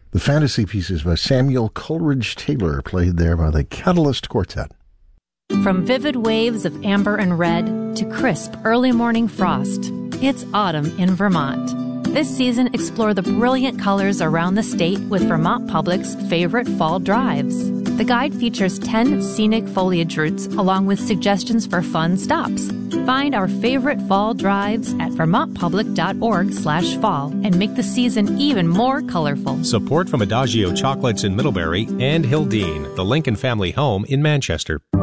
The fantasy piece is by Samuel Coleridge Taylor, played there by the Catalyst Quartet. From vivid waves of amber and red to crisp early morning frost, it's autumn in Vermont. This season, explore the brilliant colors around the state with Vermont Public's favorite fall drives. The guide features 10 scenic foliage routes along with suggestions for fun stops. Find our favorite fall drives at vermontpublic.org/fall and make the season even more colorful. Support from Adagio Chocolates in Middlebury and Hildene, the Lincoln family home in Manchester.